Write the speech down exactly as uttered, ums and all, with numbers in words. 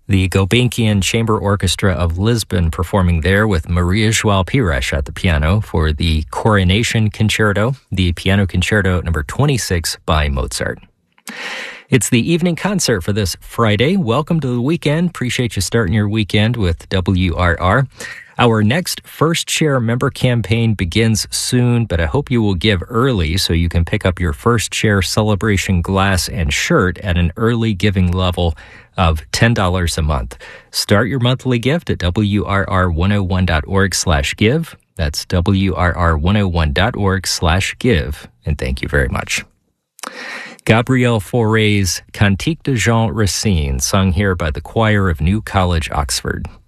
The Gulbenkian Chamber Orchestra of Lisbon performing there with Maria João Pires at the piano for the Coronation Concerto, the Piano Concerto number twenty-six by Mozart. It's the evening concert for this Friday. Welcome to the weekend. Appreciate you starting your weekend with W R R. Our next First Share member campaign begins soon, but I hope you will give early so you can pick up your First Share celebration glass and shirt at an early giving level of ten dollars a month. Start your monthly gift at W R R one oh one dot org slash give. That's W R R one oh one dot org slash give. And thank you very much. Gabriel Fauré's Cantique de Jean Racine, sung here by the choir of New College, Oxford.